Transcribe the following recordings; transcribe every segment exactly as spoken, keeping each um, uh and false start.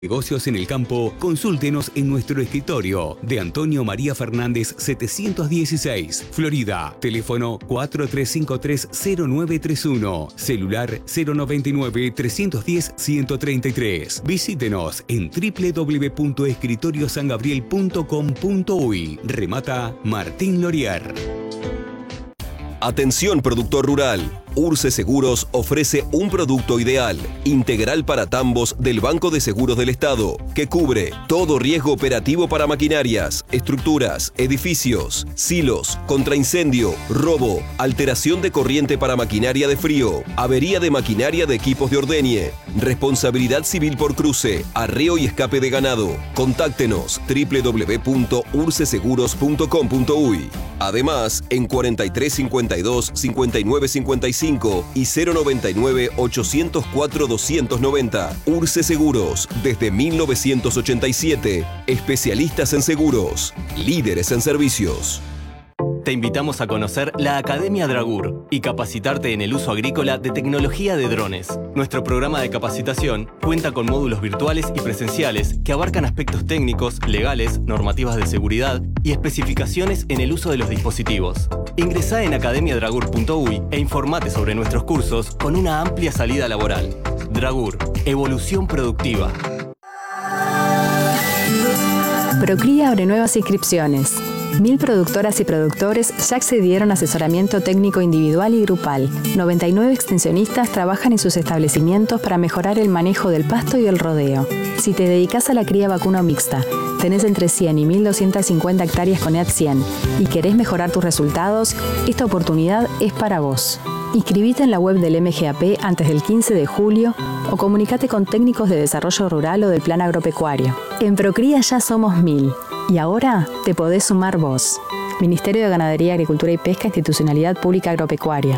Negocios en el campo, consúltenos en nuestro escritorio de Antonio María Fernández setecientos dieciséis, Florida. Teléfono cuatro tres cinco tres cero nueve tres uno, celular cero noventa y nueve, trescientos diez, ciento treinta y tres. Visítenos en doble u doble u doble u punto escritorio san gabriel punto com punto uy. Remata Martín Lorier. Atención productor rural. Urce Seguros ofrece un producto ideal, integral para tambos del Banco de Seguros del Estado, que cubre todo riesgo operativo para maquinarias, estructuras, edificios, silos, contraincendio, robo, alteración de corriente para maquinaria de frío, avería de maquinaria de equipos de ordeñe, responsabilidad civil por cruce, arreo y escape de ganado. Contáctenos doble u doble u doble u punto urce seguros punto com punto uy. Además, en cuarenta y tres cincuenta y dos, cincuenta y nueve cincuenta y cinco y cero noventa y nueve, ochocientos cuatro, doscientos noventa. Urce Seguros, desde mil novecientos ochenta y siete. Especialistas en seguros, líderes en servicios. Te invitamos a conocer la Academia Dragur y capacitarte en el uso agrícola de tecnología de drones. Nuestro programa de capacitación cuenta con módulos virtuales y presenciales que abarcan aspectos técnicos, legales, normativas de seguridad y especificaciones en el uso de los dispositivos. Ingresá en academia dragur punto uy e informate sobre nuestros cursos con una amplia salida laboral. Dragur, evolución productiva. Procría abre nuevas inscripciones. Mil productoras y productores ya accedieron a asesoramiento técnico individual y grupal. noventa y nueve extensionistas trabajan en sus establecimientos para mejorar el manejo del pasto y el rodeo. Si te dedicas a la cría vacuna mixta, tenés entre cien y mil doscientas cincuenta hectáreas con E A T cien y querés mejorar tus resultados, esta oportunidad es para vos. Inscribite en la web del M G A P antes del quince de julio o comunicate con técnicos de desarrollo rural o del plan agropecuario. En Procría ya somos mil y ahora te podés sumar vos. Ministerio de Ganadería, Agricultura y Pesca, Institucionalidad Pública Agropecuaria.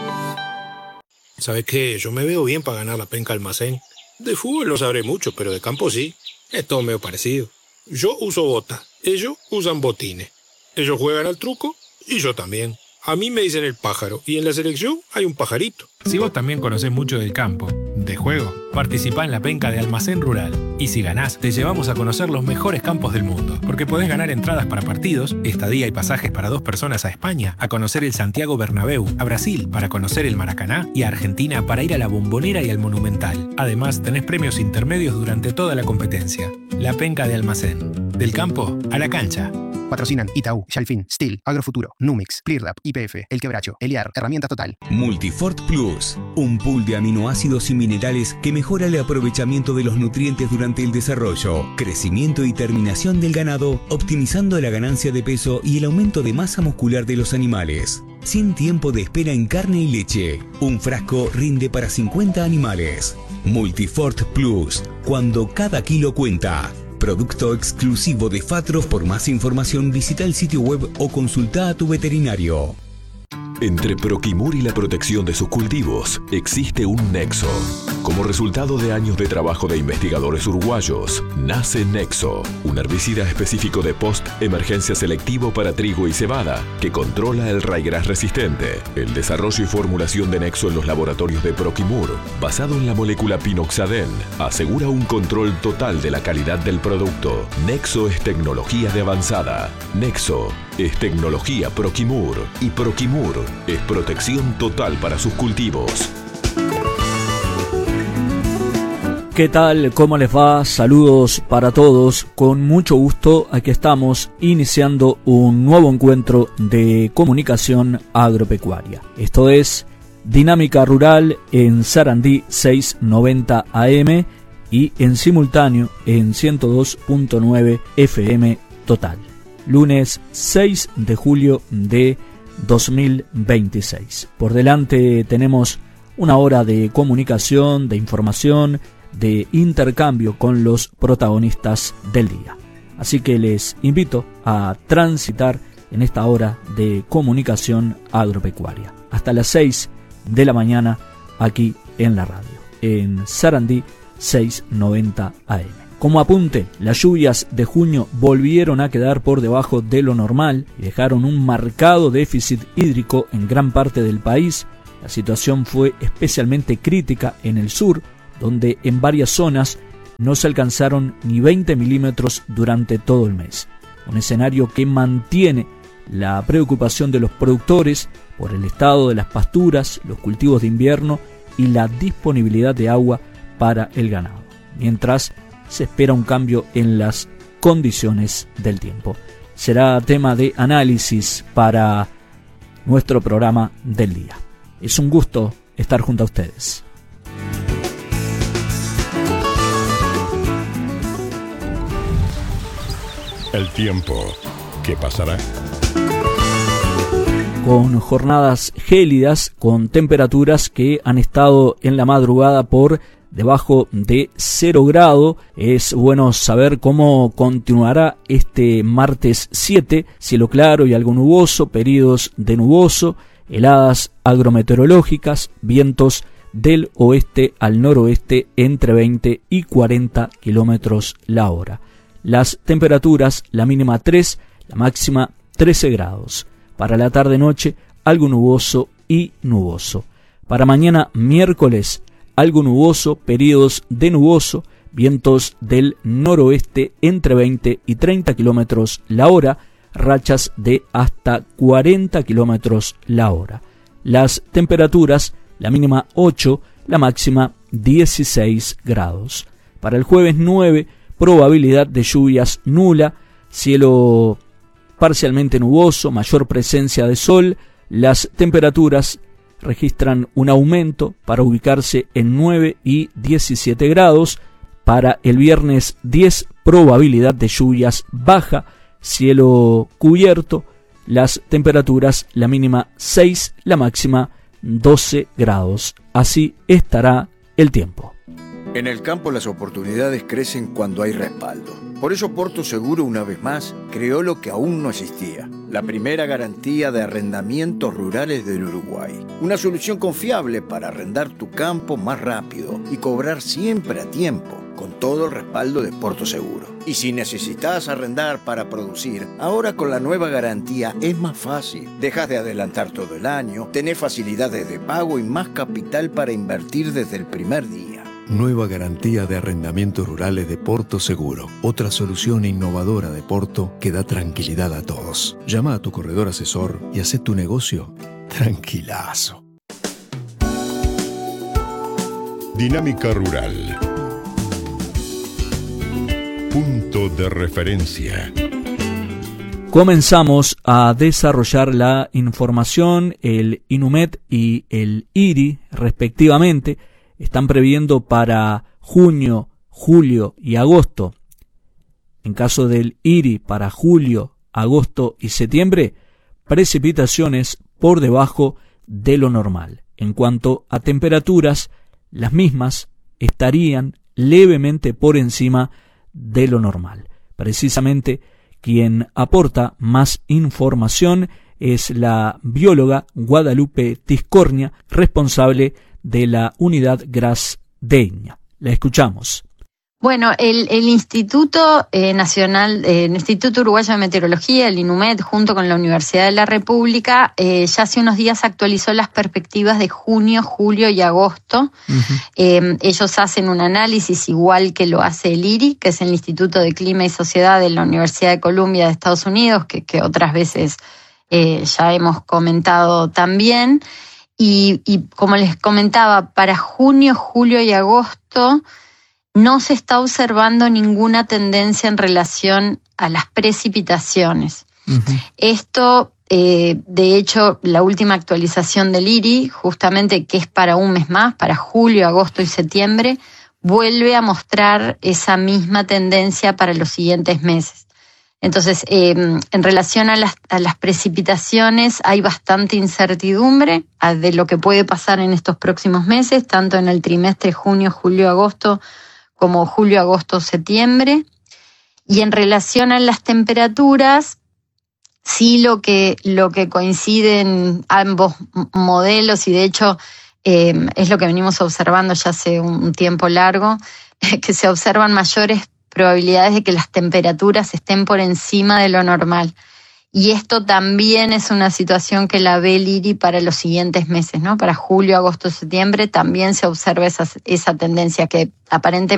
¿Sabes qué? Yo me veo bien para ganar la penca almacén. De fútbol no sabré mucho, pero de campo sí. Es todo medio parecido. Yo uso botas, ellos usan botines. Ellos juegan al truco y yo también. A mí me dicen el pájaro y en la selección hay un pajarito. Si vos también conocés mucho del campo, de juego, participá en la penca de Almacén Rural. Y si ganás, te llevamos a conocer los mejores campos del mundo. Porque podés ganar entradas para partidos, estadía y pasajes para dos personas a España, a conocer el Santiago Bernabéu, a Brasil para conocer el Maracaná y a Argentina para ir a la Bombonera y al Monumental. Además, tenés premios intermedios durante toda la competencia. La penca de Almacén. Del campo a la cancha. Patrocinan Itaú, Shalfin, Steel, Agrofuturo, Numix, Clearlab, Y P F, El Quebracho, Eliar, Herramientas Total. Multifort Plus, un pool de aminoácidos y minerales que mejora el aprovechamiento de los nutrientes durante el desarrollo, crecimiento y terminación del ganado, optimizando la ganancia de peso y el aumento de masa muscular de los animales. Sin tiempo de espera en carne y leche. Un frasco rinde para cincuenta animales. Multifort Plus, cuando cada kilo cuenta. Producto exclusivo de Fatro. Por más información visita el sitio web o consulta a tu veterinario. Entre Proquimur y la protección de sus cultivos existe un nexo. Como resultado de años de trabajo de investigadores uruguayos, nace Nexo, un herbicida específico de post-emergencia selectivo para trigo y cebada, que controla el raigras resistente. El desarrollo y formulación de Nexo en los laboratorios de Proquimur, basado en la molécula pinoxadén, asegura un control total de la calidad del producto. Nexo es tecnología de avanzada. Nexo es tecnología Proquimur. Y Proquimur es protección total para sus cultivos. ¿Qué tal? ¿Cómo les va? Saludos para todos. Con mucho gusto, aquí estamos iniciando un nuevo encuentro de comunicación agropecuaria. Esto es Dinámica Rural en Sarandí seiscientos noventa A M y en simultáneo en ciento dos punto nueve F M total. Lunes seis de julio de dos mil veintiséis. Por delante tenemos una hora de comunicación, de información, de intercambio con los protagonistas del día. Así que les invito a transitar en esta hora de comunicación agropecuaria. Hasta las seis de la mañana aquí en la radio, en Sarandí seiscientos noventa A M. Como apunte, las lluvias de junio volvieron a quedar por debajo de lo normal y dejaron un marcado déficit hídrico en gran parte del país. La situación fue especialmente crítica en el sur, donde en varias zonas no se alcanzaron ni veinte milímetros durante todo el mes. Un escenario que mantiene la preocupación de los productores por el estado de las pasturas, los cultivos de invierno y la disponibilidad de agua para el ganado, mientras se espera un cambio en las condiciones del tiempo. Será tema de análisis para nuestro programa del día. Es un gusto estar junto a ustedes. El tiempo, ¿qué pasará? Con jornadas gélidas, con temperaturas que han estado en la madrugada por debajo de cero grado. Es bueno saber cómo continuará este martes siete, cielo claro y algo nuboso, periodos de nuboso, heladas agrometeorológicas, vientos del oeste al noroeste entre veinte y cuarenta kilómetros la hora. Las temperaturas, la mínima tres, la máxima trece grados. Para la tarde-noche, algo nuboso y nuboso. Para mañana miércoles, algo nuboso, periodos de nuboso, vientos del noroeste entre veinte y treinta kilómetros la hora, rachas de hasta cuarenta kilómetros la hora. Las temperaturas, la mínima ocho, la máxima dieciséis grados. Para el jueves nueve, probabilidad de lluvias nula, cielo parcialmente nuboso, mayor presencia de sol. Las temperaturas registran un aumento para ubicarse en nueve y diecisiete grados. Para el viernes diez, probabilidad de lluvias baja, cielo cubierto. Las temperaturas, la mínima seis, la máxima doce grados. Así estará el tiempo. En el campo las oportunidades crecen cuando hay respaldo. Por eso Porto Seguro, una vez más, creó lo que aún no existía: la primera garantía de arrendamientos rurales del Uruguay. Una solución confiable para arrendar tu campo más rápido y cobrar siempre a tiempo, con todo el respaldo de Porto Seguro. Y si necesitas arrendar para producir, ahora con la nueva garantía es más fácil. Dejas de adelantar todo el año, tenés facilidades de pago y más capital para invertir desde el primer día. Nueva garantía de arrendamientos rurales de Porto Seguro. Otra solución innovadora de Porto que da tranquilidad a todos. Llama a tu corredor asesor y haz tu negocio tranquilazo. Dinámica Rural. Punto de referencia. Comenzamos a desarrollar la información. El INUMED y el IRI, respectivamente, están previendo para junio, julio y agosto. En caso del IRI, para julio, agosto y septiembre, precipitaciones por debajo de lo normal. En cuanto a temperaturas, las mismas estarían levemente por encima de lo normal. Precisamente quien aporta más información es la bióloga Guadalupe Tiscornia, responsable de la unidad GRAS de Iña. La escuchamos. Bueno, el, el Instituto eh, Nacional, eh, el Instituto Uruguayo de Meteorología, el INUMED, junto con la Universidad de la República, eh, ya hace unos días actualizó las perspectivas de junio, julio y agosto. Uh-huh. Eh, ellos hacen un análisis igual que lo hace el IRI, que es el Instituto de Clima y Sociedad de la Universidad de Columbia de Estados Unidos, que, que otras veces eh, ya hemos comentado también. Y, y como les comentaba, para junio, julio y agosto no se está observando ninguna tendencia en relación a las precipitaciones. Uh-huh. Esto, eh, de hecho, la última actualización del IRI, justamente que es para un mes más, para julio, agosto y septiembre, vuelve a mostrar esa misma tendencia para los siguientes meses. Entonces, eh, en relación a las, a las precipitaciones, hay bastante incertidumbre de lo que puede pasar en estos próximos meses, tanto en el trimestre junio, julio, agosto, como julio, agosto, septiembre. Y en relación a las temperaturas, sí lo que, lo que coinciden ambos modelos, y de hecho eh, es lo que venimos observando ya hace un tiempo largo, que se observan mayores probabilidades de que las temperaturas estén por encima de lo normal. Y esto también es una situación que la ve el IRI para los siguientes meses, ¿no? Para julio, agosto, septiembre también se observa esa, esa tendencia que aparentemente